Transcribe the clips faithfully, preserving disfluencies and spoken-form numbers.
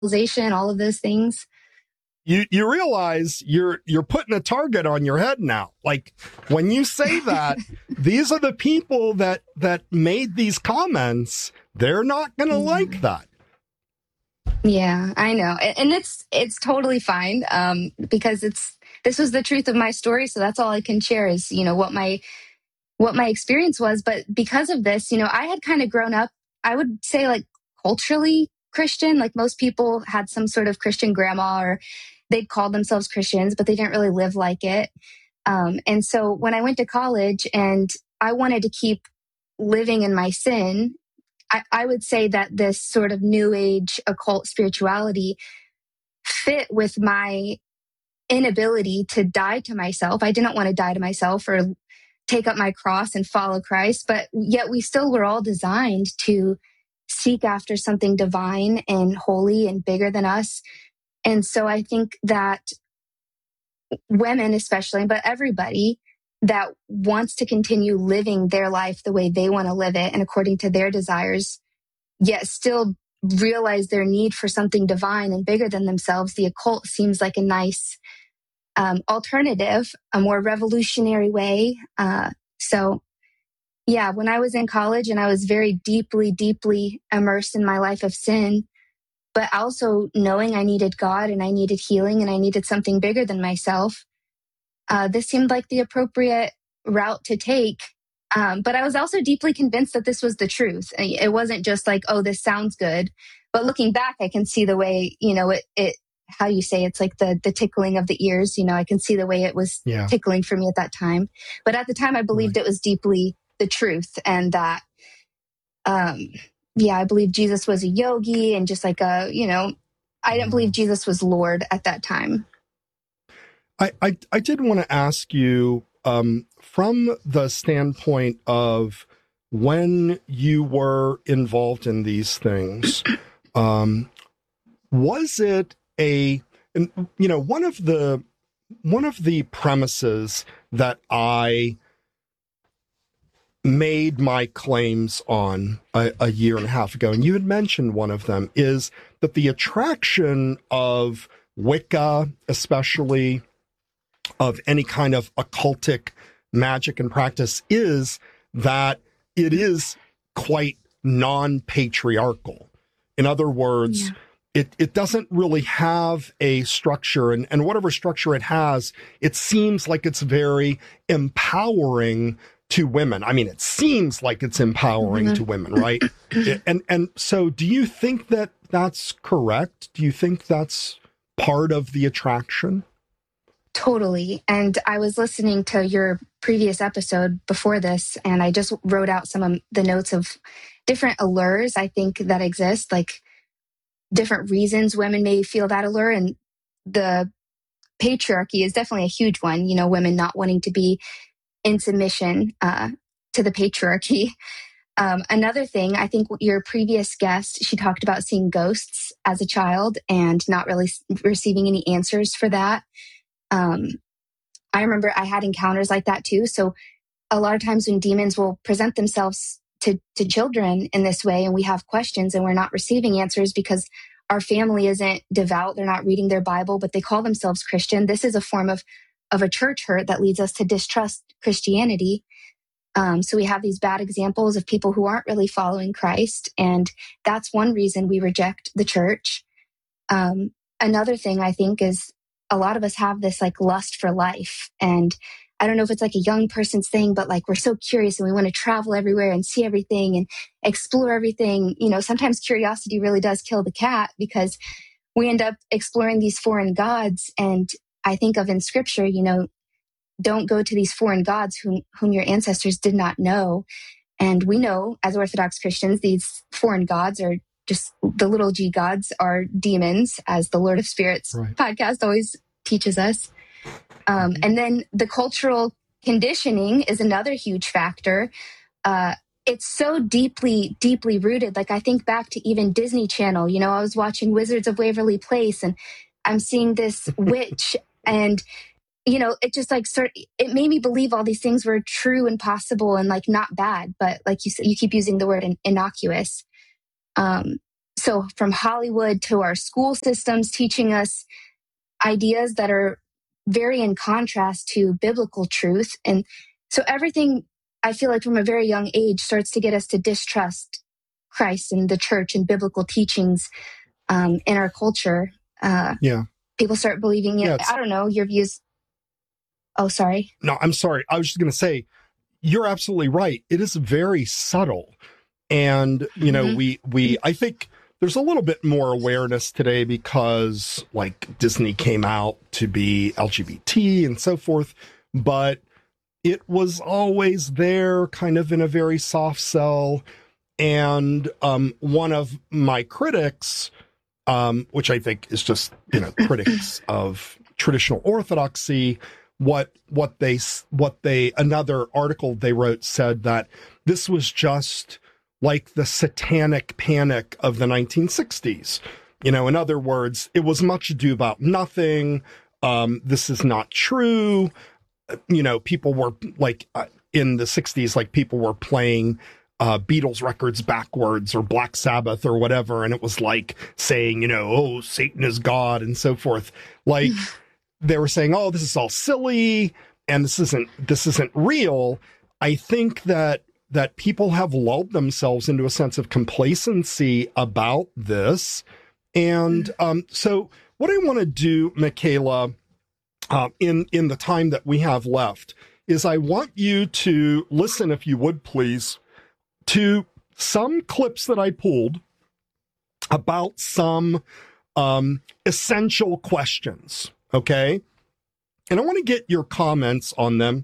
civilization, all of those things. You you realize you're you're putting a target on your head now. Like when you say that, these are the people that that made these comments. They're not going to Yeah. like that. Yeah, I know. And it's it's totally fine um, because it's this was the truth of my story. So that's all I can share is, you know, what my what my experience was. But because of this, you know, I had kind of grown up, I would say like culturally Christian, like most people had some sort of Christian grandma or they'd call themselves Christians, but they didn't really live like it. Um, and so when I went to college and I wanted to keep living in my sin, I, I would say that this sort of new age occult spirituality fit with my inability to die to myself. I didn't want to die to myself or take up my cross and follow Christ, but yet we still were all designed to seek after something divine and holy and bigger than us. And so I think that women especially, but everybody that wants to continue living their life the way they want to live it and according to their desires, yet still realize their need for something divine and bigger than themselves, the occult seems like a nice um, alternative, a more revolutionary way. Uh, so, yeah, when I was in college and I was very deeply, deeply immersed in my life of sin, but also knowing I needed God and I needed healing and I needed something bigger than myself, uh, this seemed like the appropriate route to take. Um, but I was also deeply convinced that this was the truth. It wasn't just like, oh, this sounds good. But looking back, I can see the way, you know, it, it how you say it's like the the tickling of the ears. You know, I can see the way it was Yeah. tickling for me at that time. But at the time, I believed Right. it was deeply the truth and that, um, yeah, I believe Jesus was a yogi and just like a, you know, I didn't believe Jesus was Lord at that time. I, I, I did want to ask you, um, from the standpoint of when you were involved in these things, um, was it a, and, you know, one of the, one of the premises that I made my claims on a, a year and a half ago, and you had mentioned one of them, is that the attraction of Wicca, especially of any kind of occultic magic and practice, is that it is quite non-patriarchal. In other words, yeah. it, it doesn't really have a structure, and, and whatever structure it has, it seems like it's very empowering to women. I mean, it seems like it's empowering mm-hmm. to women, right? and and so do you think that that's correct? Do you think that's part of the attraction? Totally. And I was listening to your previous episode before this, and I just wrote out some of the notes of different allures I think that exist, like different reasons women may feel that allure. And the patriarchy is definitely a huge one, you know, women not wanting to be in submission uh, to the patriarchy. Um, another thing, I think your previous guest, she talked about seeing ghosts as a child and not really receiving any answers for that. Um, I remember I had encounters like that too. So a lot of times when demons will present themselves to, to children in this way, and we have questions and we're not receiving answers because our family isn't devout, they're not reading their Bible, but they call themselves Christian. This is a form of, of a church hurt that leads us to distrust Christianity. Um, so we have these bad examples of people who aren't really following Christ. And that's one reason we reject the church. Um, another thing I think is a lot of us have this like lust for life. And I don't know if it's like a young person's thing, but like we're so curious and we want to travel everywhere and see everything and explore everything. You know, sometimes curiosity really does kill the cat because we end up exploring these foreign gods. And I think of in scripture, you know, don't go to these foreign gods whom, whom your ancestors did not know. And we know as Orthodox Christians, these foreign gods are just the little g gods are demons, as the Lord of Spirits right. podcast always teaches us. Um, and then the cultural conditioning is another huge factor. Uh, it's so deeply, deeply rooted. Like I think back to even Disney Channel, you know, I was watching Wizards of Waverly Place and I'm seeing this witch and you know, it just like start, it made me believe all these things were true and possible and like not bad, but like you said, you keep using the word in, innocuous. Um, so from Hollywood to our school systems teaching us ideas that are very in contrast to biblical truth. And so everything, I feel like from a very young age, starts to get us to distrust Christ and the church and biblical teachings um, in our culture. Uh, yeah. People start believing it. Yeah, I don't know, your views. Oh, sorry. No, I'm sorry. I was just going to say, you're absolutely right. It is very subtle. And, you know, mm-hmm. we, we, I think there's a little bit more awareness today because like Disney came out to be L G B T and so forth, but it was always there kind of in a very soft sell. And um, one of my critics, um, which I think is just, you know, critics of traditional orthodoxy, what, what they, what they, another article they wrote said that this was just like the satanic panic of the nineteen sixties. You know, in other words, it was much ado about nothing. Um, this is not true. You know, people were like uh, in the sixties, like people were playing uh, Beatles records backwards or Black Sabbath or whatever. And it was like saying, you know, oh, Satan is God and so forth. Like they were saying, oh, this is all silly and this isn't, this isn't real. I think that that people have lulled themselves into a sense of complacency about this. And um, so what I want to do, Michaela, uh, in, in the time that we have left, is I want you to listen, if you would please, to some clips that I pulled about some um, essential questions, okay? And I want to get your comments on them.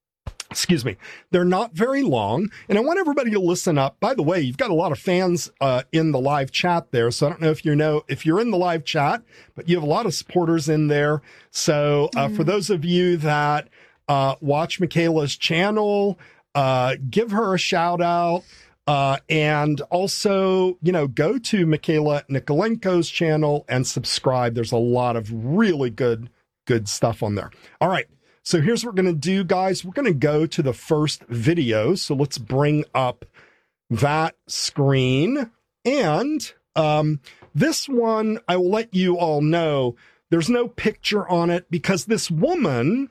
Excuse me. They're not very long, and I want everybody to listen up. By the way, you've got a lot of fans uh, in the live chat there, so I don't know if you know if you're in the live chat, but you have a lot of supporters in there. So uh, mm. for those of you that uh, watch Michaela's channel, uh, give her a shout out, uh, and also, you know, go to Michaela Nikolenko's channel and subscribe. There's a lot of really good, good stuff on there. All right. So here's what we're going to do, guys. We're going to go to the first video. So let's bring up that screen. And um, this one, I will let you all know, there's no picture on it because this woman,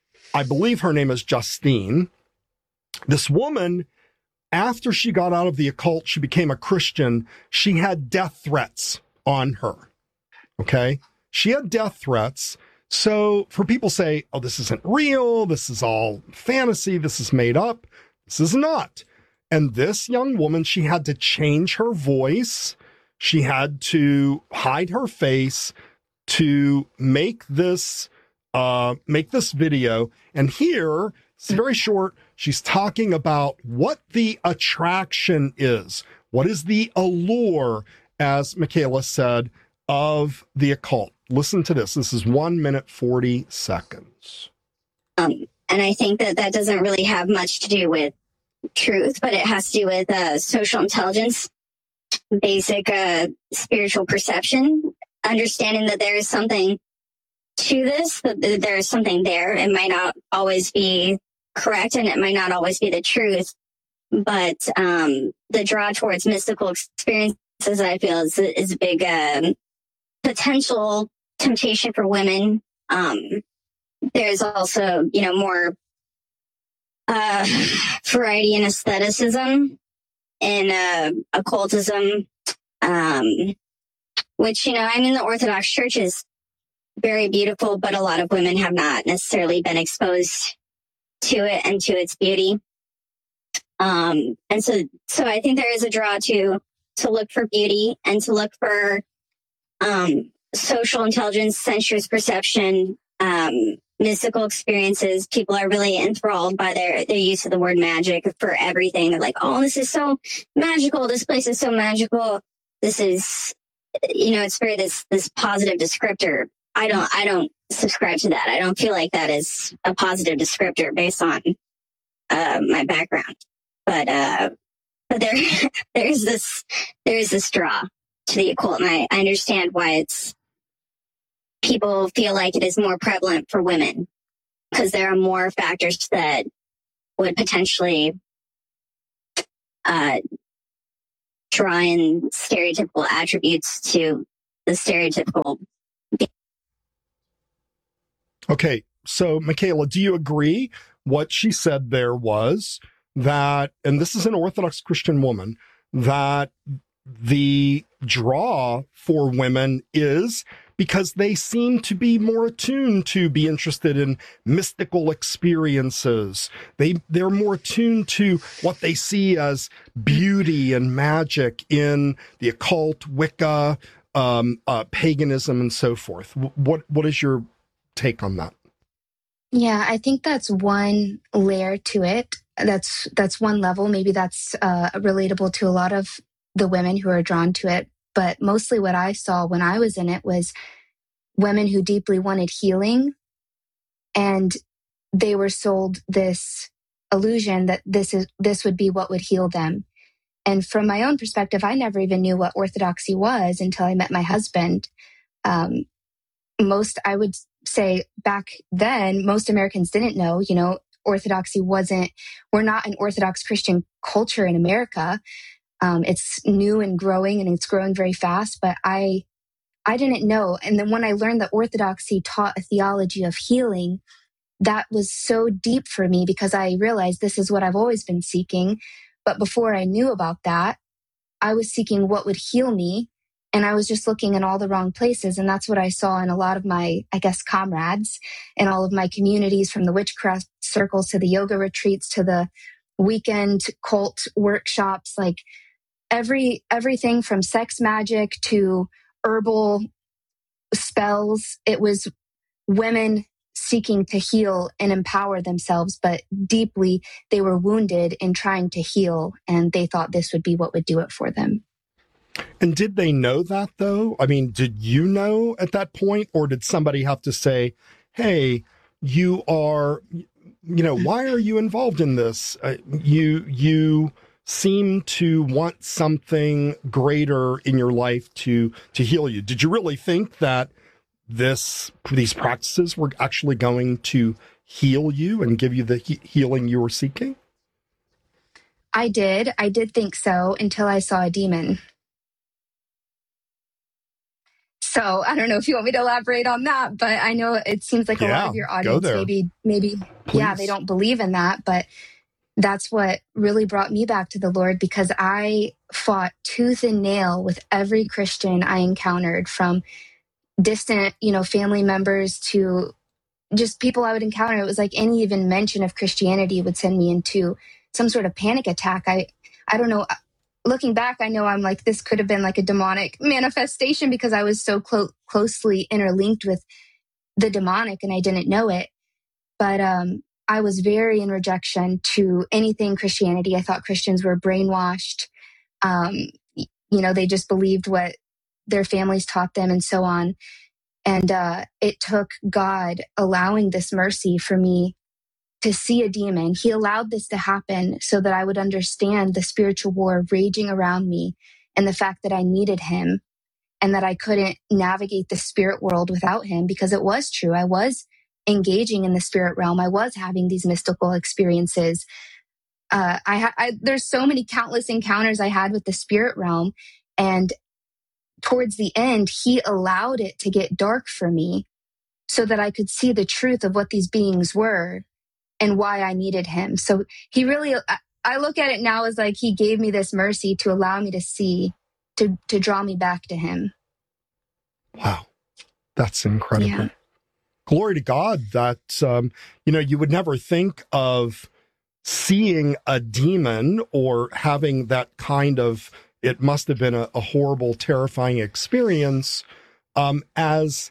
I believe her name is Justine, this woman, after she got out of the occult, she became a Christian, she had death threats on her, okay? She had death threats. So for people say, oh, this isn't real, this is all fantasy, this is made up, this is not. And this young woman, she had to change her voice, she had to hide her face to make this, uh, make this video. And here, it's very short, she's talking about what the attraction is, what is the allure, as Michaela said, of the occult. Listen to this. This is one minute, forty seconds. Um, and I think that that doesn't really have much to do with truth, but it has to do with uh, social intelligence, basic uh, spiritual perception, understanding that there is something to this, that there is something there. It might not always be correct and it might not always be the truth, but um, the draw towards mystical experiences, I feel, is, is a big um, potential temptation for women. Um, there's also, you know, more uh, variety in aestheticism and uh, occultism, um, which, you know, I mean, the Orthodox Church is very beautiful, but a lot of women have not necessarily been exposed to it and to its beauty. Um, and so, so I think there is a draw to, to look for beauty and to look for, um, social intelligence, sensuous perception, um, mystical experiences. People are really enthralled by their, their use of the word magic for everything. They're like, oh, this is so magical. This place is so magical. This is, you know, it's very this, this positive descriptor. I don't, I don't subscribe to that. I don't feel like that is a positive descriptor based on, uh, my background. But, uh, but there, there's this, there's this draw to the occult. And I, I understand why it's, people feel like it is more prevalent for women because there are more factors that would potentially, uh, draw in stereotypical attributes to the stereotypical. Okay, so Michaela, do you agree? What she said there was that, and this is an Orthodox Christian woman, that the draw for women is because they seem to be more attuned to be interested in mystical experiences. They, they're more attuned to what they see as beauty and magic in the occult, Wicca, um, uh, paganism, and so forth. What, what is your take on that? Yeah, I think that's one layer to it. That's that's one level. Maybe that's uh, relatable to a lot of the women who are drawn to it. But mostly what I saw when I was in it was women who deeply wanted healing, and they were sold this illusion that this is this would be what would heal them. And from my own perspective, I never even knew what orthodoxy was until I met my husband. Um, most, I would say back then, most Americans didn't know, you know, orthodoxy wasn't, we're not an Orthodox Christian culture in America. Um, it's new and growing, and it's growing very fast, but I, I didn't know. And then when I learned that orthodoxy taught a theology of healing, that was so deep for me because I realized this is what I've always been seeking. But before I knew about that, I was seeking what would heal me. And I was just looking in all the wrong places. And that's what I saw in a lot of my, I guess, comrades and all of my communities, from the witchcraft circles to the yoga retreats to the weekend cult workshops, like every, everything from sex magic to herbal spells. It was women seeking to heal and empower themselves, but deeply they were wounded in trying to heal, and they thought this would be what would do it for them. And did they know that, though? I mean, did you know at that point, or did somebody have to say, hey, you are, you know, why are you involved in this? Uh, you, you seem to want something greater in your life to, to heal you. Did you really think that this, these practices were actually going to heal you and give you the he- healing you were seeking? I did. I did think so until I saw a demon. So I don't know if you want me to elaborate on that, but I know it seems like a Yeah, lot of your go audience there. maybe, maybe, Please. yeah, they don't believe in that, but that's what really brought me back to the Lord, because I fought tooth and nail with every Christian I encountered, from distant, you know, family members to just people I would encounter. It was like any even mention of Christianity would send me into some sort of panic attack. I, I don't know. Looking back, I know I'm like, this could have been like a demonic manifestation because I was so clo- closely interlinked with the demonic and I didn't know it. But um, I was very in rejection to anything Christianity. I thought Christians were brainwashed. Um, you know, they just believed what their families taught them and so on. And uh, it took God allowing this mercy for me to see a demon. He allowed this to happen so that I would understand the spiritual war raging around me and the fact that I needed him and that I couldn't navigate the spirit world without him, because it was true. I was engaging in the spirit realm. I was having these mystical experiences. Uh, I, ha- I there's so many countless encounters I had with the spirit realm. And towards the end, he allowed it to get dark for me so that I could see the truth of what these beings were and why I needed him. So he really, I look at it now as like he gave me this mercy to allow me to see, to, to draw me back to him. Wow. That's incredible. Yeah. Glory to God that, um, you know, you would never think of seeing a demon or having that kind of, it must have been a, a horrible, terrifying experience, um, as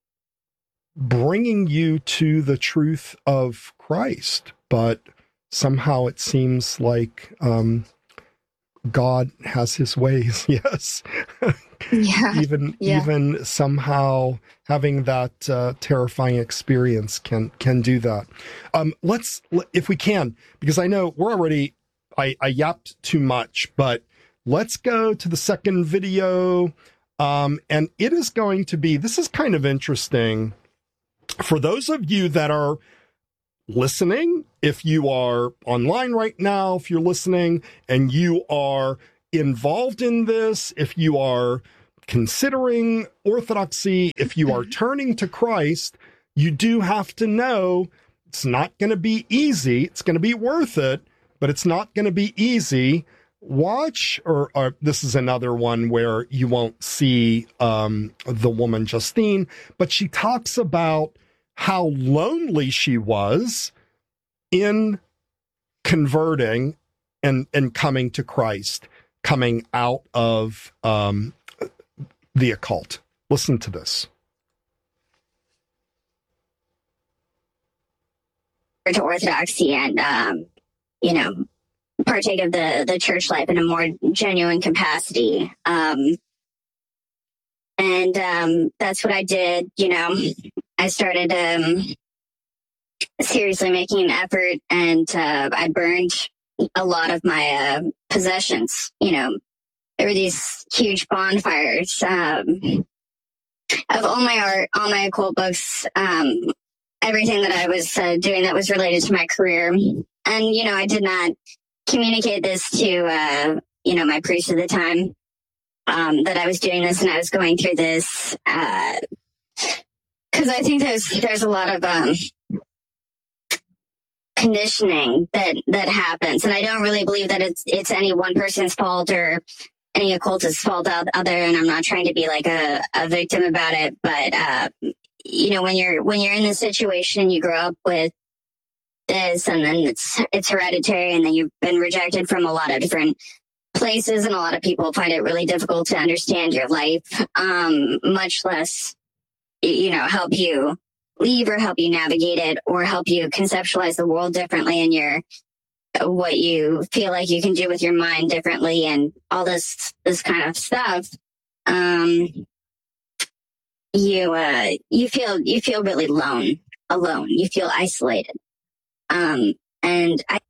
bringing you to the truth of Christ. But somehow it seems like um, God has his ways. Yes. Yeah. even yeah. even somehow having that uh, terrifying experience can can do that. Um, let's, if we can, because I know we're already, I, I yapped too much, but let's go to the second video. Um, and it is going to be, this is kind of interesting for those of you that are listening. If you are online right now, if you're listening and you are involved in this, if you are considering orthodoxy, if you are turning to Christ, you do have to know it's not going to be easy. It's going to be worth it, but it's not going to be easy. Watch, or, or this is another one where you won't see um, the woman Justine, but she talks about how lonely she was in converting and, and coming to Christ, coming out of um, the occult. Listen to this. To orthodoxy and, um, you know, partake of the, the church life in a more genuine capacity. Um, and um, that's what I did. You know, I started um, seriously making an effort, and uh, I burned a lot of my uh, possessions. You know, there were these huge bonfires um, of all my art, all my occult books, um, everything that I was uh, doing that was related to my career. And, you know, I did not communicate this to, uh, you know, my priest at the time, um, that I was doing this and I was going through this. Uh, cause I think there's, there's a lot of, um, conditioning that, that happens. And I don't really believe that it's, it's any one person's fault or any occultist's fault out, out there. And I'm not trying to be like a, a victim about it, but, uh, you know, when you're, when you're in this situation, you grow up with this, and then it's, it's hereditary, and then you've been rejected from a lot of different places, and a lot of people find it really difficult to understand your life, um, much less, you know, help you leave or help you navigate it or help you conceptualize the world differently and your, what you feel like you can do with your mind differently and all this, this kind of stuff. Um, you, uh, you feel, you feel really alone, alone. You feel isolated. Um, and I,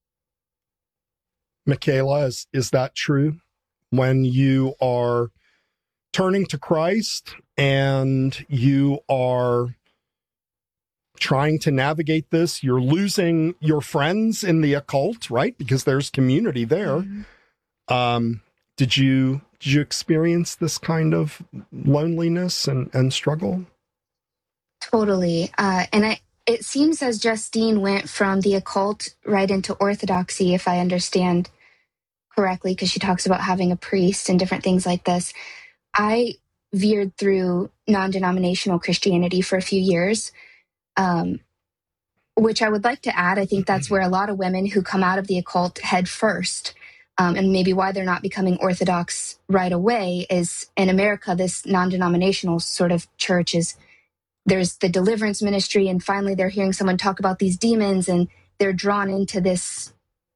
Michaela, is, is that true? When you are turning to Christ and you are trying to navigate this, you're losing your friends in the occult, right? Because there's community there. Mm-hmm. Um, did you, did you experience this kind of loneliness and, and struggle? Totally. Uh, and I, it seems as Justine went from the occult right into orthodoxy, if I understand correctly, because she talks about having a priest and different things like this. I veered through non-denominational Christianity for a few years, um, which I would like to add. I think that's where a lot of women who come out of the occult head first, um, and maybe why they're not becoming Orthodox right away is in America, this non-denominational sort of church is, there's the deliverance ministry, and finally they're hearing someone talk about these demons and they're drawn into this,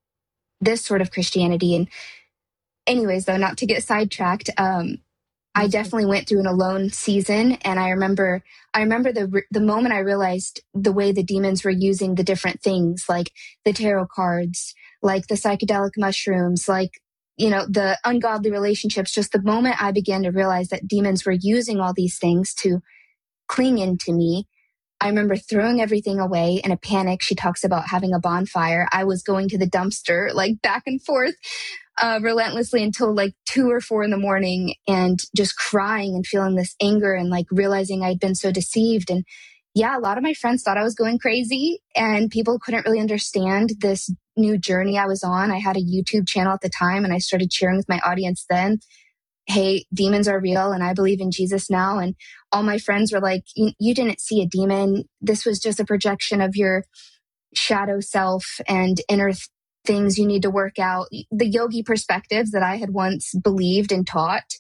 this sort of Christianity. And anyways, though, not to get sidetracked, um, I definitely went through an alone season. And I remember, I remember the, the moment I realized the way the demons were using the different things, like the tarot cards, like the psychedelic mushrooms, like, you know, the ungodly relationships. Just the moment I began to realize that demons were using all these things to cling into me, I remember throwing everything away in a panic. She talks about having a bonfire. I was going to the dumpster, like back and forth, uh, relentlessly until like two or four in the morning, and just crying and feeling this anger and like realizing I'd been so deceived. And yeah, a lot of my friends thought I was going crazy, and people couldn't really understand this new journey I was on. I had a YouTube channel at the time, and I started sharing with my audience then, hey, demons are real and I believe in Jesus now. And all my friends were like, you didn't see a demon. This was just a projection of your shadow self and inner th- things you need to work out. The yogi perspectives that I had once believed and taught.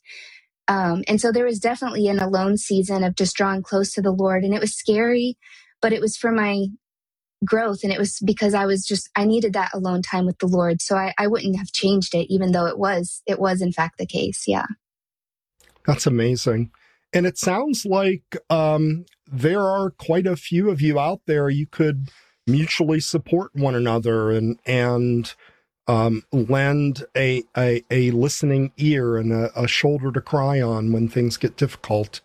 Um, and so there was definitely an alone season of just drawing close to the Lord. And it was scary, but it was for my growth. And it was because I was just, I needed that alone time with the Lord. So I, I wouldn't have changed it, even though it was, it was in fact the case. Yeah. That's amazing. And it sounds like um, there are quite a few of you out there. You could mutually support one another and, and um, lend a, a, a listening ear and a, a shoulder to cry on when things get difficult.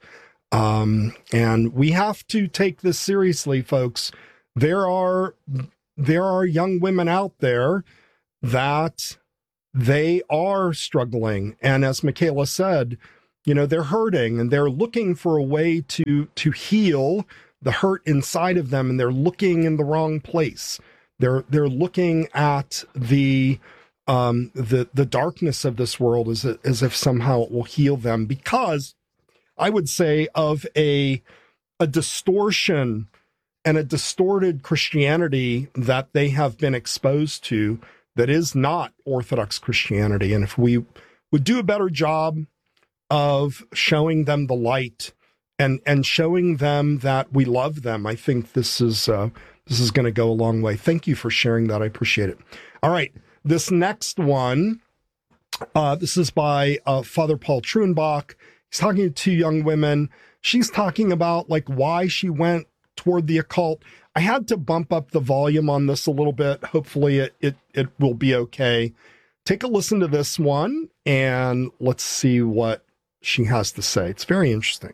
Um, and we have to take this seriously, folks. There are, there are young women out there that they are struggling. And as Michaela said, you know, they're hurting and they're looking for a way to to heal the hurt inside of them, and they're looking in the wrong place. They're they're looking at the um, the the darkness of this world as as if somehow it will heal them, because I would say of a a distortion and a distorted Christianity that they have been exposed to that is not Orthodox Christianity. And if we would do a better job of showing them the light and and showing them that we love them, I think this is uh, this is going to go a long way. Thank you for sharing that. I appreciate it. All right, this next one, uh, this is by uh, Father Paul Truenbach. He's talking to two young women. She's talking about like why she went toward the occult. I had to bump up the volume on this a little bit. Hopefully it it, it will be okay. Take a listen to this one and let's see what she has to say. It's very interesting.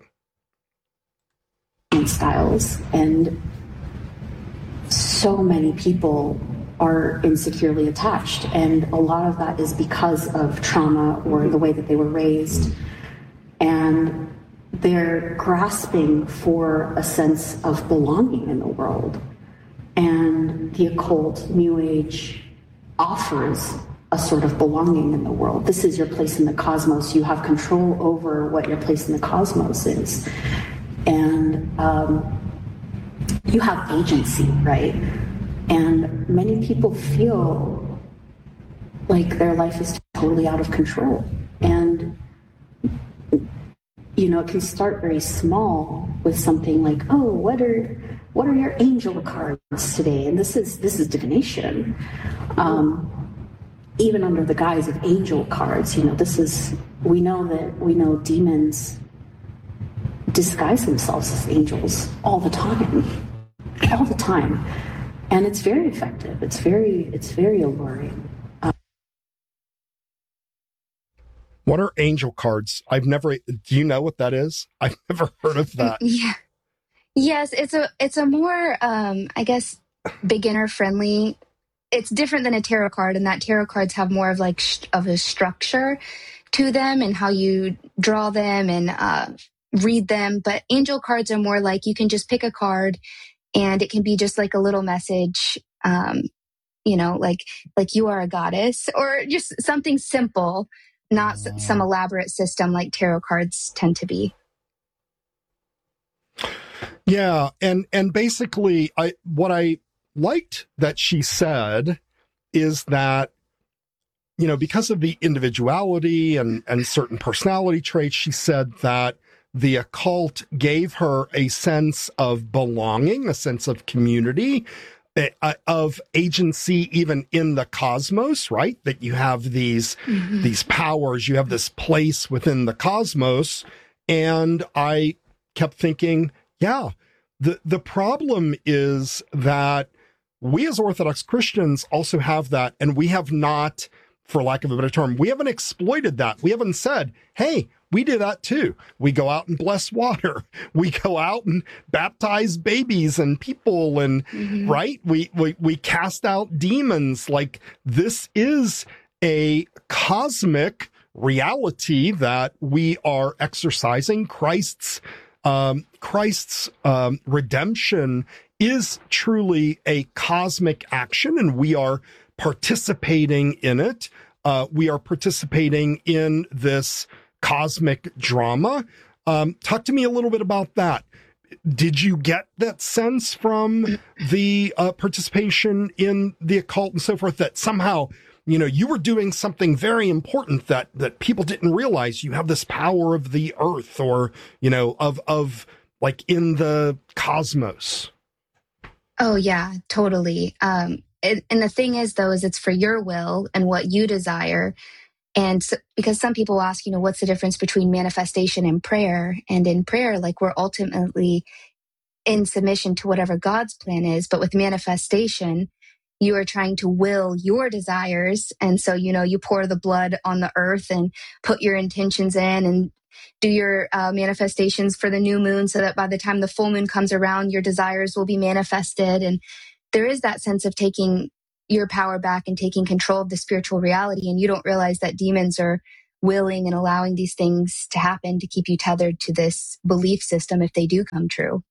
Styles, and so many people are insecurely attached, and a lot of that is because of trauma or the way that they were raised, and they're grasping for a sense of belonging in the world. And the occult, New Age, offers a sort of belonging in the world. This is your place in the cosmos. You have control over what your place in the cosmos is. And um, you have agency, right? And many people feel like their life is totally out of control. And, you know, it can start very small with something like, oh, what are what are your angel cards today? And this is this is divination. Um, even under the guise of angel cards, you know, this is, we know that, we know demons disguise themselves as angels all the time, all the time. And it's very effective. It's very, it's very alluring. Um, what are angel cards? I've never, do you know what that is? I've never heard of that. Yeah. Yes, it's a, it's a more, um, I guess, beginner friendly. It's different than a tarot card, and that tarot cards have more of like sh- of a structure to them and how you draw them and, uh, read them. But angel cards are more like you can just pick a card and it can be just like a little message, um, you know, like like you are a goddess, or just something simple, not s- some elaborate system like tarot cards tend to be. Yeah, and and basically I what I liked that she said is that, you know, because of the individuality and and certain personality traits, she said that the occult gave her a sense of belonging, a sense of community, uh, of agency, even in the cosmos, right? That you have these, mm-hmm. these powers, you have this place within the cosmos. And I kept thinking, yeah, the, the problem is that we as Orthodox Christians also have that, and we have not, for lack of a better term, we haven't exploited that. We haven't said, hey, we do that too. We go out and bless water. We go out and baptize babies and people, and mm-hmm. right? We, we we cast out demons. Like, this is a cosmic reality that we are exercising. Christ's um, Christ's um, redemption is truly a cosmic action, and we are participating in it. Uh, we are participating in this cosmic drama. Um, talk to me a little bit about that. Did you get that sense from the uh, participation in the occult and so forth, that somehow, you know, you were doing something very important that that people didn't realize? You have this power of the earth, or, you know, of of like in the cosmos. Oh yeah, totally. Um, and, and the thing is, though, is it's for your will and what you desire. And so, because some people ask, you know, what's the difference between manifestation and prayer? And in prayer, like, we're ultimately in submission to whatever God's plan is. But with manifestation, you are trying to will your desires. And so, you know, you pour the blood on the earth and put your intentions in and do your uh, manifestations for the new moon, so that by the time the full moon comes around, your desires will be manifested. And there is that sense of taking your power back and taking control of the spiritual reality. And you don't realize that demons are willing and allowing these things to happen to keep you tethered to this belief system if they do come true.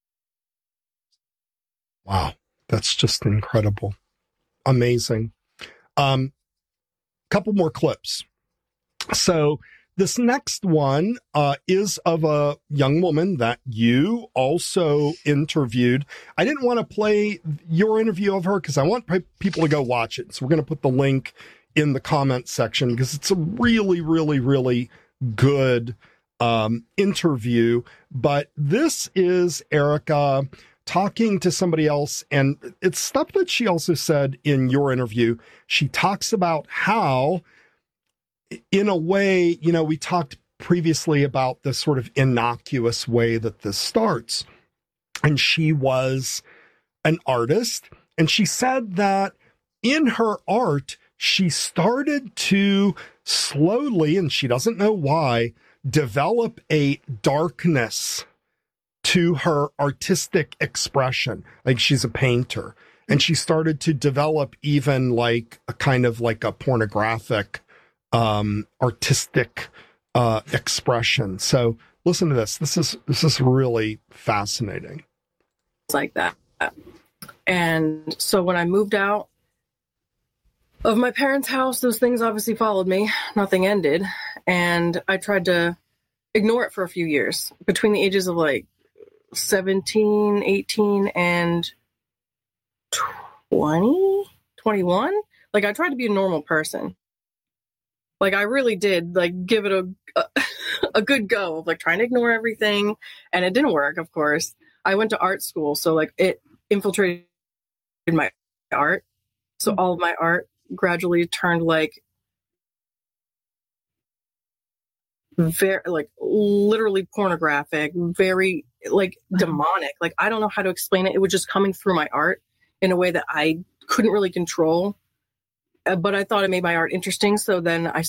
Wow. That's just incredible. Amazing. Um, couple more clips. So this next one uh, is of a young woman that you also interviewed. I didn't want to play your interview of her because I want people to go watch it. So we're going to put the link in the comment section because it's a really, really, really good um, interview. But this is Erica talking to somebody else, and it's stuff that she also said in your interview. She talks about how, in a way, you know, we talked previously about the sort of innocuous way that this starts. And she was an artist, and she said that in her art, she started to slowly, and she doesn't know why, develop a darkness to her artistic expression. Like she's a painter, and she started to develop even like a kind of like a pornographic um, artistic uh, expression. So listen to this. This is, this is really fascinating. Like that. And so when I moved out of my parents' house, those things obviously followed me. Nothing ended. And I tried to ignore it for a few years between the ages of like seventeen, eighteen, and twenty, twenty-one. Like I tried to be a normal person. Like I really did like give it a, a, a good go of like trying to ignore everything. And it didn't work, of course. I went to art school. So like it infiltrated my art. So all of my art gradually turned like very, like literally pornographic, very like demonic. Like, I don't know how to explain it. It was just coming through my art in a way that I couldn't really control. Uh, but I thought it made my art interesting. So then I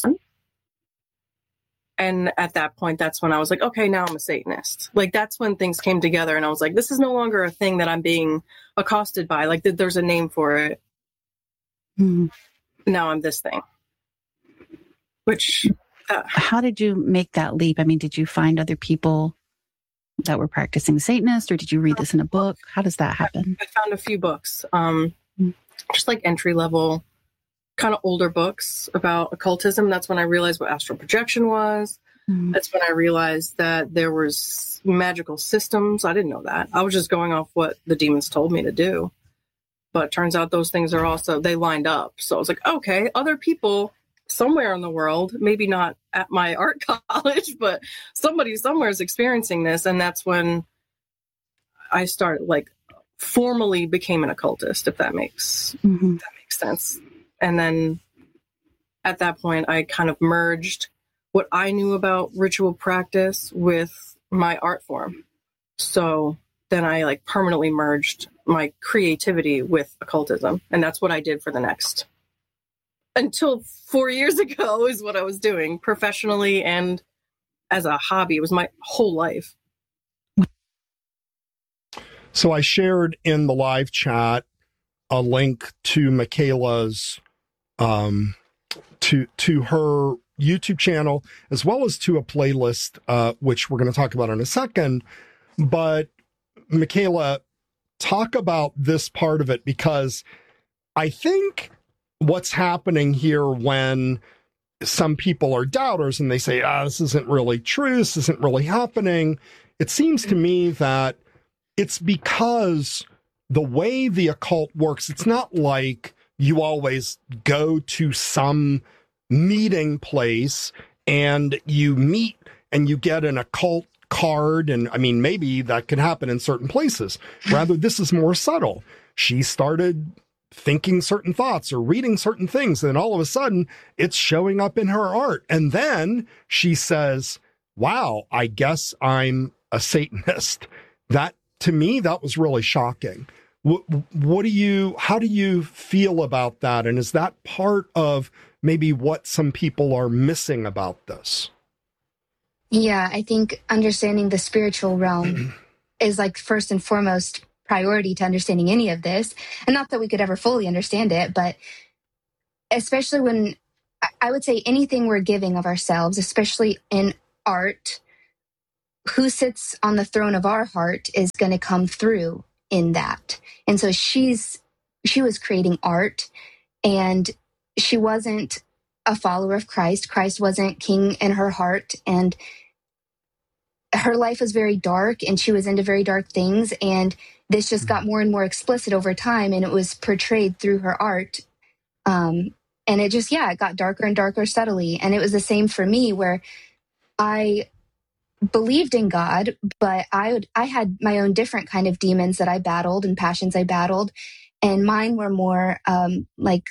And at that point, that's when I was like, okay, now I'm a Satanist. Like, that's when things came together. And I was like, this is no longer a thing that I'm being accosted by. Like, th- there's a name for it. Mm-hmm. Now I'm this thing. Which... Uh, How did you make that leap? I mean, did you find other people that were practicing Satanist, or did you read this in a book? How does that happen? I, I found a few books, um, mm-hmm. just like entry level, kind of older books about occultism. That's when I realized what astral projection was. Mm-hmm. That's when I realized that there was magical systems. I didn't know that. I was just going off what the demons told me to do. But it turns out those things are also, they lined up. So I was like, okay, other people somewhere in the world, maybe not at my art college, but somebody somewhere is experiencing this. And that's when I started, like, formally became an occultist, if that makes, mm-hmm. if that makes sense. And then at that point, I kind of merged what I knew about ritual practice with my art form. So then I like permanently merged my creativity with occultism. And that's what I did for the next, until four years ago is what I was doing professionally and as a hobby. It was my whole life. So I shared in the live chat a link to Michaela's, um, to, to her YouTube channel, as well as to a playlist, uh, which we're going to talk about in a second. But Michaela, talk about this part of it, because I think what's happening here when some people are doubters and they say, ah, this isn't really true, this isn't really happening. It seems to me that it's because the way the occult works, it's not like you always go to some meeting place and you meet and you get an occult card. And I mean, maybe that could happen in certain places. Rather, this is more subtle. She started thinking certain thoughts or reading certain things, and all of a sudden it's showing up in her art. And then she says, wow, I guess I'm a Satanist. That, to me, that was really shocking. What, what do you, how do you feel about that? And is that part of maybe what some people are missing about this? Yeah, I think understanding the spiritual realm is like first and foremost priority to understanding any of this. And not that we could ever fully understand it, but especially when I would say anything we're giving of ourselves, especially in art, who sits on the throne of our heart is going to come through in that. And so she's, she was creating art, and she wasn't a follower of Christ. Christ wasn't king in her heart, and her life was very dark, and she was into very dark things. And this just got more and more explicit over time, and it was portrayed through her art. Um, and it just, yeah, it got darker and darker steadily. And it was the same for me, where I believed in God, but I would, I had my own different kind of demons that I battled and passions I battled. And mine were more um, like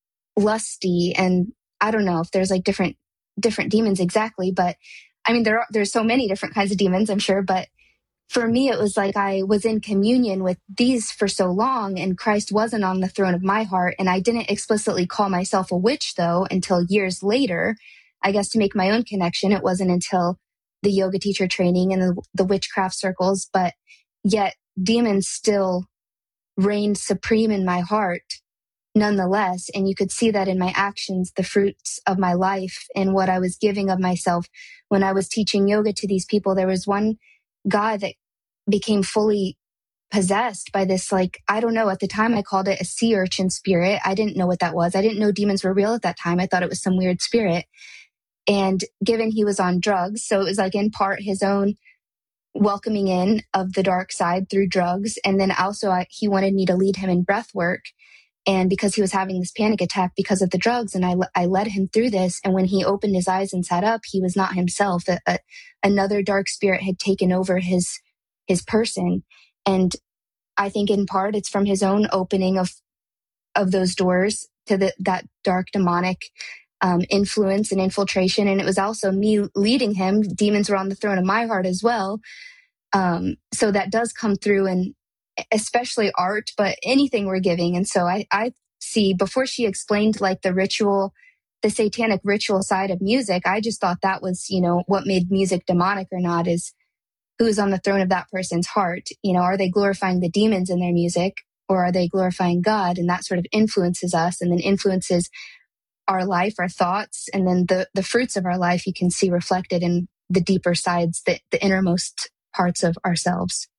lusty. And I don't know if there's like different, different demons exactly, but I mean, there are, there's so many different kinds of demons, I'm sure. But for me, it was like I was in communion with these for so long, and Christ wasn't on the throne of my heart. And I didn't explicitly call myself a witch, though, until years later. I guess to make my own connection, it wasn't until the yoga teacher training and the, the witchcraft circles, but yet demons still reigned supreme in my heart nonetheless. And you could see that in my actions, the fruits of my life and what I was giving of myself. When I was teaching yoga to these people, there was one guy that became fully possessed by this, like, I don't know, at the time I called it a sea urchin spirit. I didn't know what that was. I didn't know demons were real at that time. I thought it was some weird spirit. And given he was on drugs, so it was like in part his own welcoming in of the dark side through drugs. And then also I, he wanted me to lead him in breath work. And because he was having this panic attack because of the drugs, and I, I led him through this. And when he opened his eyes and sat up, he was not himself. A, a, another dark spirit had taken over his, his person. And I think in part it's from his own opening of, of those doors to the, that dark demonic um, influence and infiltration. And it was also me leading him. Demons were on the throne of my heart as well. Um, so that does come through in especially art, but anything we're giving. And so I, I see, before she explained like the ritual, the satanic ritual side of music, I just thought that was, you know, what made music demonic or not is who's on the throne of that person's heart. You know, are they glorifying the demons in their music, or are they glorifying God? And that sort of influences us, and then influences our life, our thoughts, and then the, the fruits of our life you can see reflected in the deeper sides, the, the innermost parts of ourselves.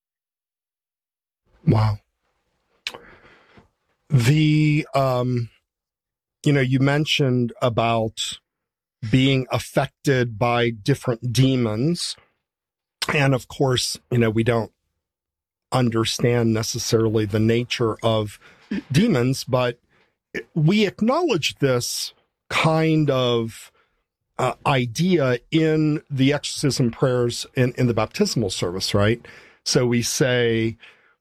Wow. The, um, you know, you mentioned about being affected by different demons. And of course, you know, we don't understand necessarily the nature of demons, but we acknowledge this kind of uh, idea in the exorcism prayers in, in the baptismal service, right? So we say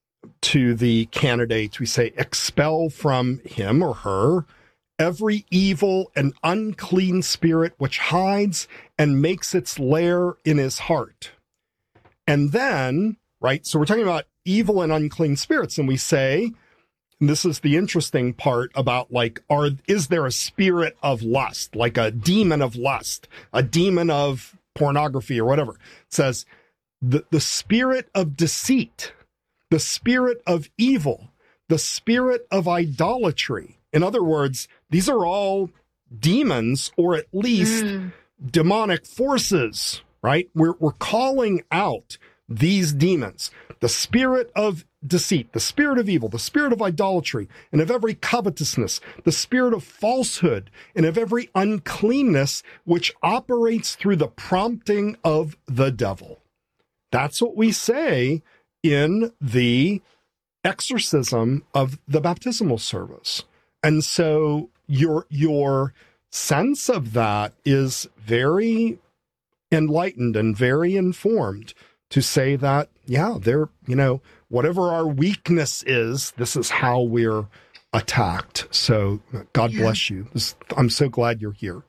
to the candidates, we say, expel from him or her every evil and unclean spirit which hides and makes its lair in his heart. And then, right, so we're talking about evil and unclean spirits, and we say, and this is the interesting part about, like, are is there a spirit of lust, like a demon of lust, a demon of pornography or whatever? It says, the, the spirit of deceit, the spirit of evil, the spirit of idolatry. In other words, these are all demons, or at least mm. demonic forces, right? We're, we're calling out these demons. The spirit of deceit, the spirit of evil, the spirit of idolatry, and of every covetousness, the spirit of falsehood, and of every uncleanness which operates through the prompting of the devil. That's what we say in the exorcism of the baptismal service. And so your your sense of that is very enlightened and very informed to say that, yeah, they're, you know, whatever our weakness is, this is how we're attacked. So God yeah. bless you. This, I'm so glad you're here.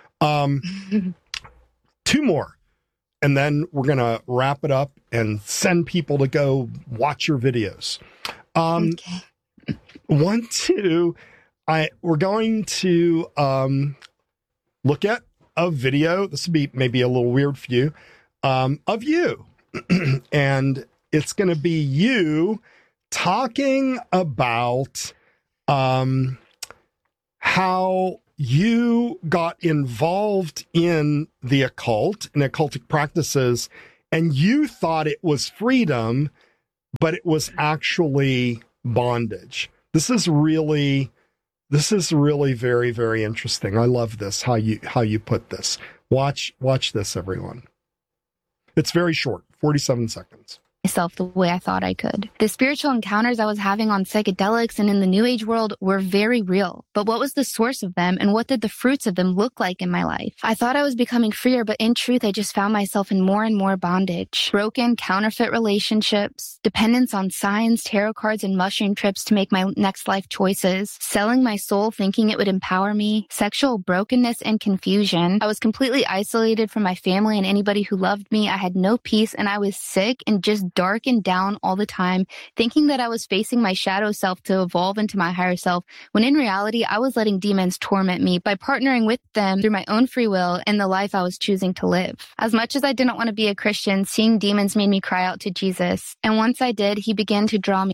Um, two more, and then we're going to wrap it up and send people to go watch your videos. Um, okay. One, two, I, we're going to um, look at a video. This will be maybe a little weird for you, um, of you. And it's going to be you talking about um, how you got involved in the occult and occultic practices, and you thought it was freedom, but it was actually bondage. This is really, this is really very, very interesting. I love this, how you, how you put this. Watch, watch this, everyone. It's very short, forty-seven seconds. Myself the way I thought I could. The spiritual encounters I was having on psychedelics and in the New Age world were very real. But what was the source of them, and what did the fruits of them look like in my life? I thought I was becoming freer, but in truth, I just found myself in more and more bondage. Broken, counterfeit relationships, dependence on signs, tarot cards, and mushroom trips to make my next life choices, selling my soul thinking it would empower me, sexual brokenness and confusion. I was completely isolated from my family and anybody who loved me. I had no peace, and I was sick and just dark and down all the time, thinking that I was facing my shadow self to evolve into my higher self, when in reality, I was letting demons torment me by partnering with them through my own free will and the life I was choosing to live. As much as I didn't want to be a Christian, seeing demons made me cry out to Jesus. And once I did, he began to draw me.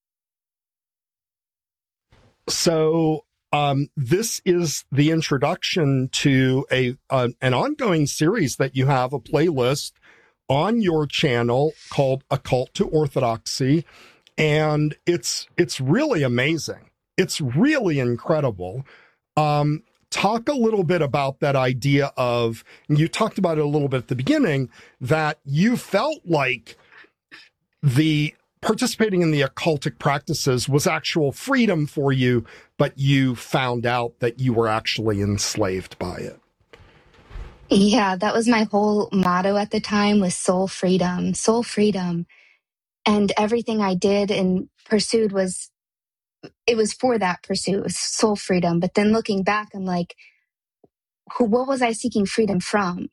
So um, this is the introduction to a uh, an ongoing series that you have, a playlist on your channel called Occult to Orthodoxy, and it's it's really amazing. It's really incredible. Um, talk a little bit about that idea of, and you talked about it a little bit at the beginning, that you felt like the participating in the occultic practices was actual freedom for you, but you found out that you were actually enslaved by it. Yeah, that was my whole motto at the time, was soul freedom, soul freedom. And everything I did and pursued was, it was for that pursuit, it was soul freedom. But then looking back, I'm like, who, what was I seeking freedom from?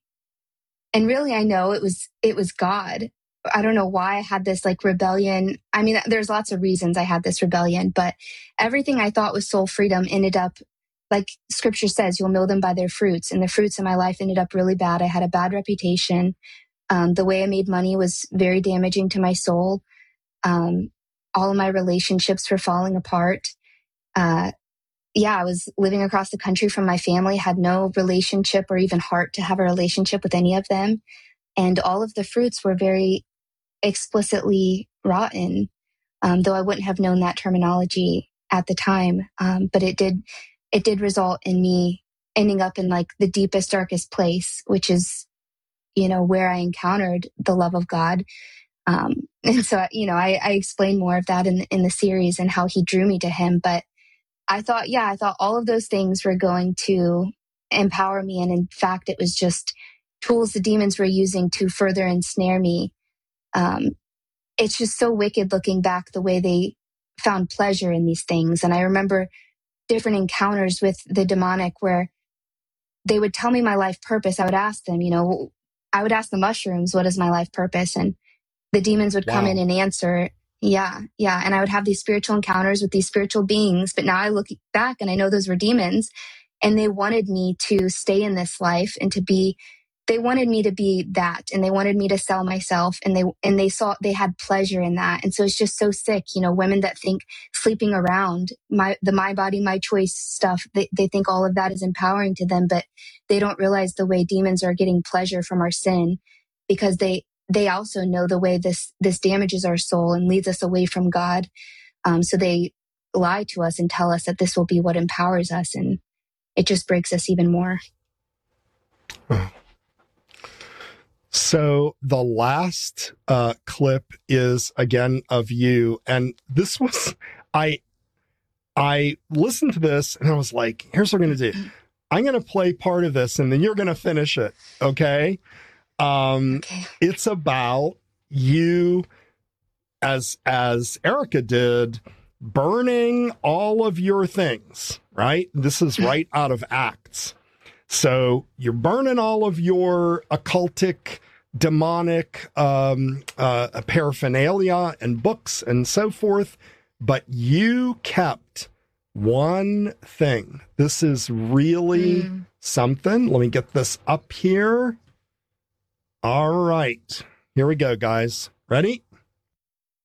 And really, I know it was, it was God. I don't know why I had this like rebellion. I mean, there's lots of reasons I had this rebellion, but everything I thought was soul freedom ended up, like scripture says, you'll know them by their fruits. And the fruits in my life ended up really bad. I had a bad reputation. Um, the way I made money was very damaging to my soul. Um, all of my relationships were falling apart. Uh, yeah, I was living across the country from my family, had no relationship or even heart to have a relationship with any of them. And all of the fruits were very explicitly rotten, um, though I wouldn't have known that terminology at the time. Um, but it did, it did result in me ending up in like the deepest, darkest place, which is, you know, where I encountered the love of God. Um, and so, you know, I, I explain more of that in, in the series and how he drew me to him. But I thought, yeah, I thought all of those things were going to empower me. And in fact, it was just tools the demons were using to further ensnare me. Um, it's just so wicked looking back, the way they found pleasure in these things. And I remember different encounters with the demonic where they would tell me my life purpose. I would ask them, you know, I would ask the mushrooms, what is my life purpose? And the demons would come Wow. in and answer. Yeah, yeah. And I would have these spiritual encounters with these spiritual beings. But now I look back and I know those were demons, and they wanted me to stay in this life and to be, they wanted me to be that, and they wanted me to sell myself, and they, and they saw, they had pleasure in that. And so it's just so sick, you know, women that think sleeping around, my, the my body, my choice stuff, they, they think all of that is empowering to them, but they don't realize the way demons are getting pleasure from our sin, because they, they also know the way this, this damages our soul and leads us away from God. Um, so they lie to us and tell us that this will be what empowers us. And it just breaks us even more. So the last uh, clip is again of you. And this was, I, I listened to this and I was like, here's what I'm going to do. I'm going to play part of this and then you're going to finish it. Okay. Um, Okay. It's about you, as, as Erica did, burning all of your things, right? This is right out of Acts. So you're burning all of your occultic, demonic um, uh, paraphernalia and books and so forth, but you kept one thing. This is really mm. something. Let me get this up here. All right. Here we go, guys. Ready?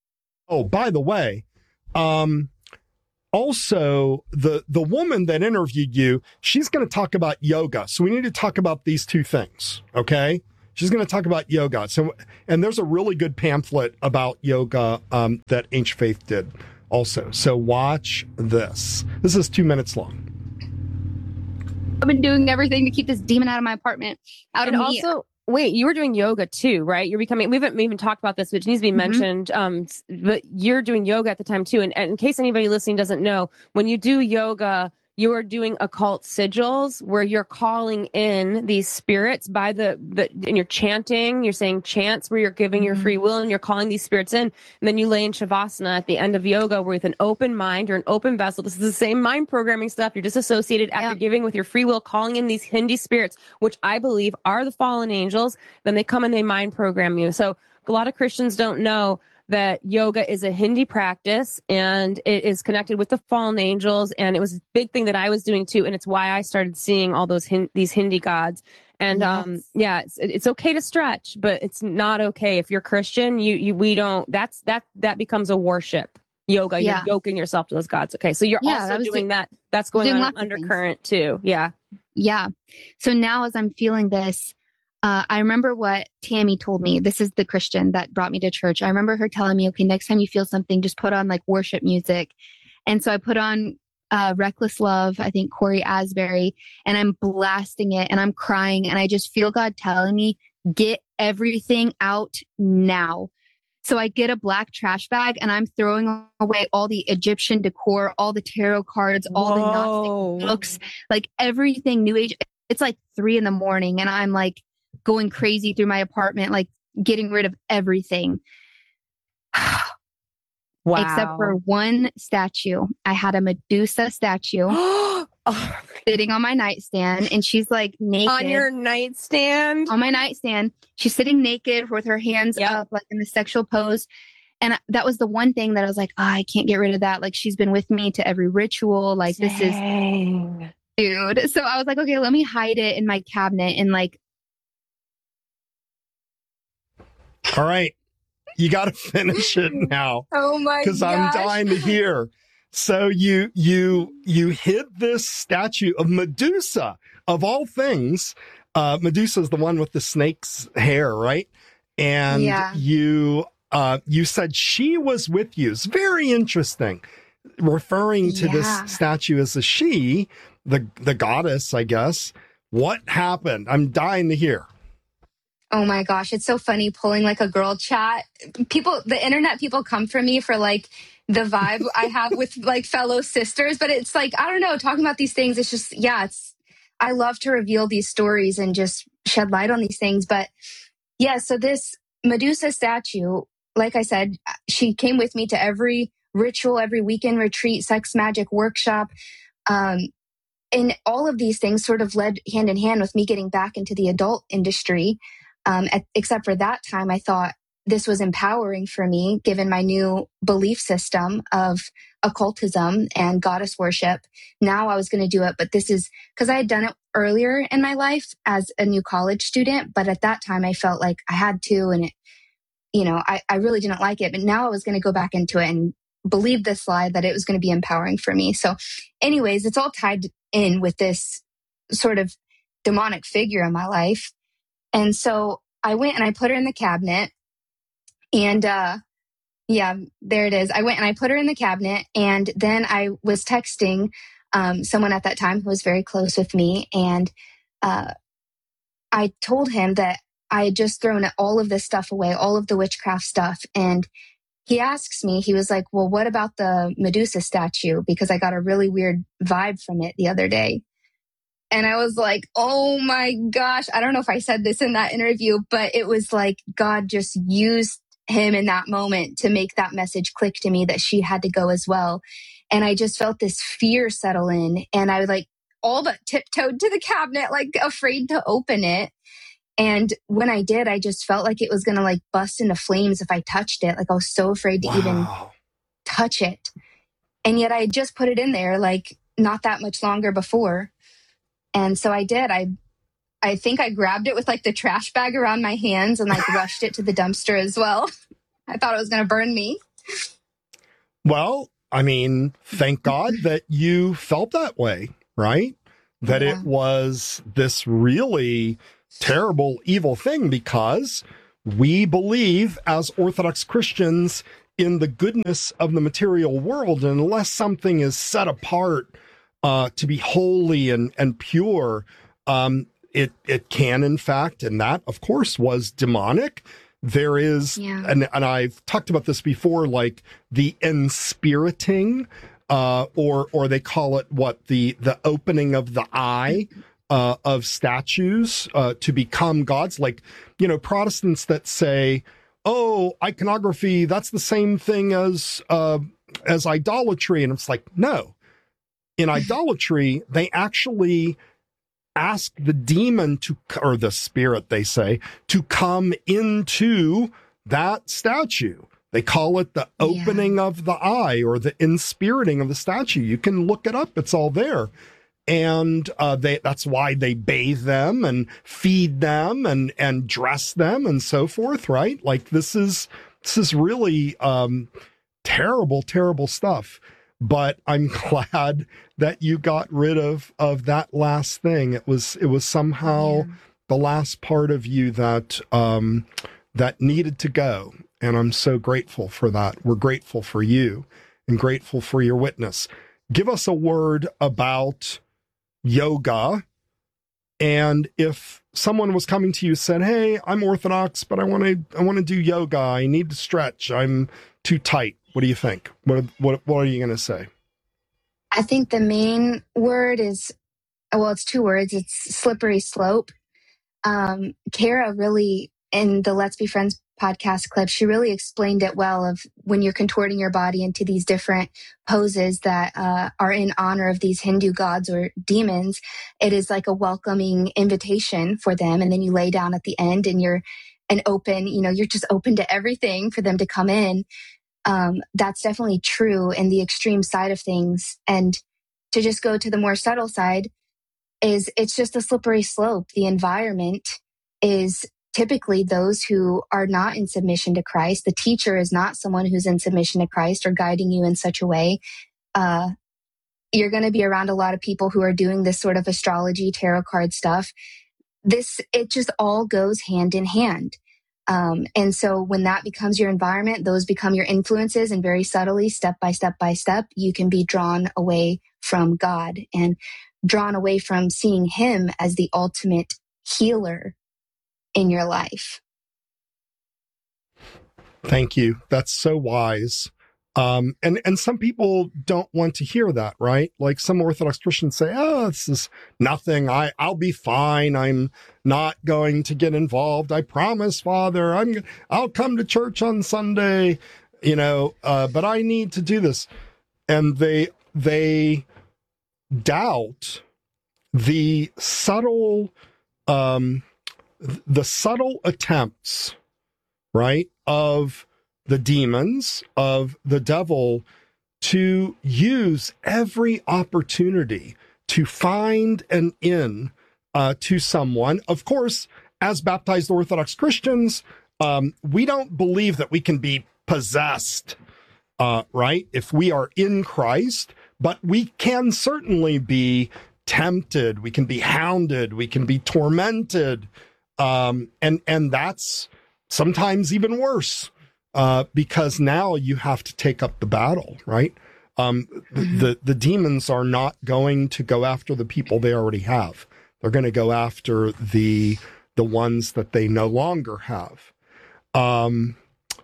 Oh, by the way, um, also the the woman that interviewed you, she's going to talk about yoga. So we need to talk about these two things, okay? She's going to talk about yoga. So, and there's a really good pamphlet about yoga um, that Ancient Faith did also. So watch this. This is two minutes long. I've been doing everything to keep this demon out of my apartment, out and of me. Also, wait, you were doing yoga too, right? You're becoming, we haven't even talked about this, which needs to be Mm-hmm. mentioned. Um, but you're doing yoga at the time too. And, and in case anybody listening doesn't know, when you do yoga, you are doing occult sigils where you're calling in these spirits by the, the and you're chanting, you're saying chants where you're giving Mm-hmm. your free will and you're calling these spirits in. And then you lay in Shavasana at the end of yoga with an open mind or an open vessel. This is the same mind programming stuff. You're disassociated after Yeah. giving with your free will, calling in these Hindi spirits, which I believe are the fallen angels. Then they come and they mind program you. So a lot of Christians don't know that yoga is a Hindi practice and it is connected with the fallen angels. And it was a big thing that I was doing too. And it's why I started seeing all those hin- these Hindi gods. And Yes. um, yeah, it's, it's okay to stretch, but it's not okay. If you're Christian, you, you, we don't, that's, that, that becomes a worship. Yoga, Yeah. you're yoking yourself to those gods. Okay. So you're Yeah, also that was doing the- that. That's going doing on lots an of things. undercurrent too. Yeah. Yeah. So now as I'm feeling this, uh, I remember what Tammy told me. This is the Christian that brought me to church. I remember her telling me, okay, next time you feel something, just put on like worship music. And so I put on uh, Reckless Love, I think Corey Asbury, and I'm blasting it and I'm crying. And I just feel God telling me, get everything out now. So I get a black trash bag and I'm throwing away all the Egyptian decor, all the tarot cards, all the Gnostic books, like everything New Age. It's like three in the morning and I'm like going crazy through my apartment, like getting rid of everything. Wow. Except for one statue. I had a Medusa statue Oh, sitting on my nightstand and she's like naked. on your nightstand. on my nightstand. She's sitting naked with her hands Yep. up, like in the sexual pose. And that was the one thing that I was like, oh, I can't get rid of that. Like she's been with me to every ritual. Like this is, Dang. dude. So I was like, okay, let me hide it in my cabinet. And like, All right. You got to finish it now oh my because I'm dying to hear. So you you you hid this statue of Medusa of all things. Uh, Medusa is the one with the snake's hair, right? And Yeah. you uh, you said she was with you. It's very interesting, referring to Yeah. this statue as a she, the the goddess, I guess. What happened? I'm dying to hear. Oh my gosh, it's so funny pulling like a girl chat. People, the internet people come for me for like the vibe I have with like fellow sisters, but it's like, I don't know, talking about these things, it's just, yeah, it's, I love to reveal these stories and just shed light on these things. But yeah, so this Medusa statue, like I said, she came with me to every ritual, every weekend retreat, sex magic workshop. Um, and all of these things sort of led hand in hand with me getting back into the adult industry. Um, at, except for that time, I thought this was empowering for me, given my new belief system of occultism and goddess worship. Now I was going to do it, but this is because I had done it earlier in my life as a new college student. But at that time, I felt like I had to, and it, you know, I, I really didn't like it. But now I was going to go back into it and believe this lie that it was going to be empowering for me. So, anyways, it's all tied in with this sort of demonic figure in my life. And so I went and I put her in the cabinet and, uh, yeah, there it is. I went and I put her in the cabinet and then I was texting, um, someone at that time who was very close with me. And, uh, I told him that I had just thrown all of this stuff away, all of the witchcraft stuff. And he asks me, he was like, well, what about the Medusa statue? Because I got a really weird vibe from it the other day. And I was like, oh my gosh, I don't know if I said this in that interview, but it was like God just used him in that moment to make that message click to me that she had to go as well. And I just felt this fear settle in and I like all but tiptoed to the cabinet, like afraid to open it. And when I did, I just felt like it was going to like bust into flames if I touched it. Like I was so afraid to Wow. even touch it. And yet I had just put it in there like not that much longer before. And so I did. I I think I grabbed it with like the trash bag around my hands and like rushed it to the dumpster as well. I thought it was going to burn me. Well, I mean, thank God that you felt that way, right? That Yeah. it was this really terrible, evil thing, because we believe as Orthodox Christians in the goodness of the material world. And unless something is set apart uh, to be holy and, and pure, um, it, it can, in fact, and that, of course, was demonic. There is, Yeah. and, and I've talked about this before, like the enspiriting, uh, or or they call it what, the the opening of the eye uh, of statues uh, to become gods. Like, you know, Protestants that say, "Oh, iconography, that's the same thing as uh, as idolatry," and it's like, no. In idolatry, they actually ask the demon to, or the spirit, they say, to come into that statue. They call it the opening Yeah. of the eye, or the inspiriting of the statue. You can look it up. It's all there. And uh, they, that's why they bathe them and feed them and, and dress them and so forth, right? Like this is, this is really um, terrible, terrible stuff. But I'm glad that you got rid of, of that last thing. It was, it was somehow Yeah. the last part of you that, um, that needed to go. And I'm so grateful for that. We're grateful for you and grateful for your witness. Give us a word about yoga. And if someone was coming to you and said, "Hey, I'm Orthodox, but I want to, I want to do yoga. I need to stretch. I'm too tight." What do you think? What, what, what are you going to say? I think the main word is, well, it's two words. It's slippery slope. Um, Kara really, in the Let's Be Friends podcast clip, she really explained it well, of when you're contorting your body into these different poses that uh, are in honor of these Hindu gods or demons. It is like a welcoming invitation for them. And then you lay down at the end and you're an open, you know, you're just open to everything for them to come in. Um, that's definitely true in the extreme side of things. And to just go to the more subtle side, is it's just a slippery slope. The environment is typically those who are not in submission to Christ. The teacher is not someone who's in submission to Christ or guiding you in such a way. Uh, you're going to be around a lot of people who are doing this sort of astrology, tarot card stuff. This, it just all goes hand in hand. Um, and so when that becomes your environment, those become your influences, and very subtly, step by step by step, you can be drawn away from God and drawn away from seeing Him as the ultimate healer in your life. Thank you. That's so wise. Um, and, and some people don't want to hear that, right? Like some Orthodox Christians say, "Oh, this is nothing. I, I'll be fine. I'm not going to get involved. I promise, Father, I'm, I'll come to church on Sunday, you know, uh, but I need to do this." And they, they doubt the subtle, um, the subtle attempts, right, of the demons, of the devil, to use every opportunity to find an in uh, to someone. Of course, as baptized Orthodox Christians, um, we don't believe that we can be possessed, uh, right, if we are in Christ, but we can certainly be tempted, we can be hounded, we can be tormented, um, and and that's sometimes even worse. Uh, because now you have to take up the battle, right? Um, mm-hmm. the, the demons are not going to go after the people they already have. They're going to go after the, the ones that they no longer have. Um,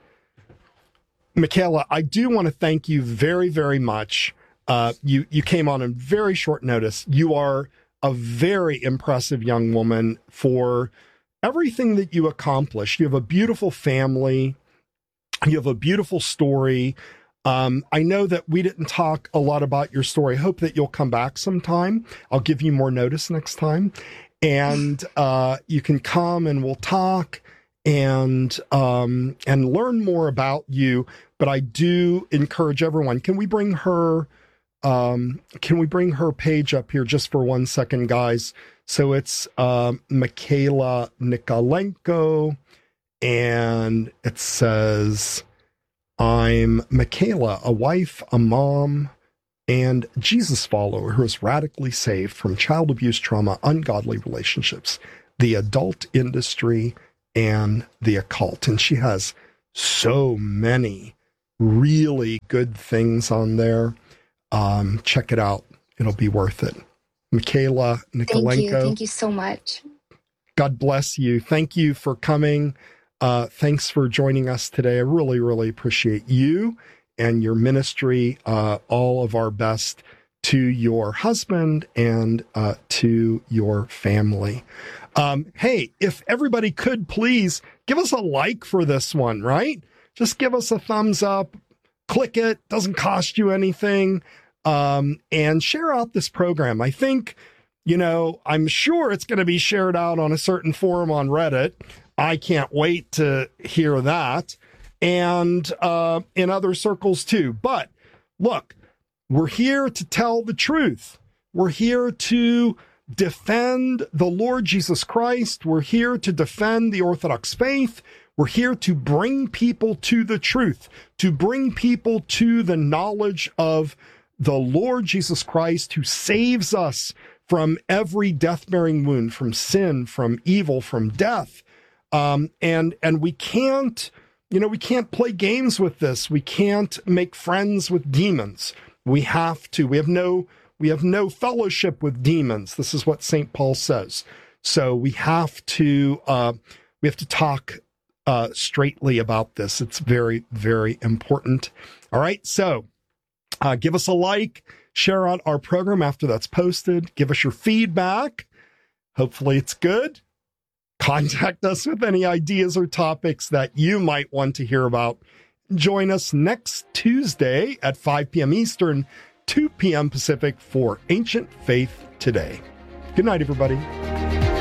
Michaela, I do want to thank you very, very much. Uh, you, you came on in very short notice. You are a very impressive young woman for everything that you accomplished. You have a beautiful family. You have a beautiful story. Um, I know that we didn't talk a lot about your story. I hope that you'll come back sometime. I'll give you more notice next time. And uh, you can come and we'll talk and um, and learn more about you. But I do encourage everyone. Can we bring her, um, can we bring her page up here just for one second, guys? So it's um, Michaela Nikolenko. And it says, I'm Michaela, a wife, a mom, and Jesus follower who is radically saved from child abuse, trauma, ungodly relationships, the adult industry, and the occult. And she has so many really good things on there. Um, check it out. It'll be worth it. Michaela Nikolenko. Thank you. Thank you so much. God bless you. Thank you for coming. Uh, thanks for joining us today. I really, really appreciate you and your ministry. Uh, all of our best to your husband and uh, to your family. Um, hey, if everybody could please give us a like for this one, right? Just give us a thumbs up, click it, doesn't cost you anything, um, and share out this program. I think, you know, I'm sure it's going to be shared out on a certain forum on Reddit. I can't wait to hear that. And uh, in other circles too. But look, we're here to tell the truth. We're here to defend the Lord Jesus Christ. We're here to defend the Orthodox faith. We're here to bring people to the truth, to bring people to the knowledge of the Lord Jesus Christ, who saves us from every death-bearing wound, from sin, from evil, from death. Um, and, and we can't, you know, we can't play games with this. We can't make friends with demons. We have to, we have no, we have no fellowship with demons. This is what Saint Paul says. So we have to, uh, we have to talk, uh, straightly about this. It's very, very important. All right. So, uh, give us a like, share out our program after that's posted, give us your feedback. Hopefully it's good. Contact us with any ideas or topics that you might want to hear about. Join us next Tuesday at five p.m. Eastern, two p.m. Pacific for Ancient Faith Today. Good night, everybody.